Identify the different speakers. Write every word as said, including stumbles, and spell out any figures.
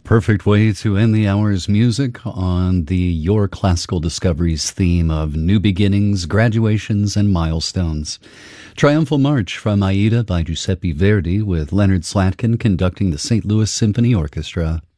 Speaker 1: Perfect way to end the hour's music on the Your Classical Discoveries theme of new beginnings, graduations, and milestones. Triumphal March from Aida by Giuseppe Verdi with Leonard Slatkin conducting the Saint Louis Symphony Orchestra.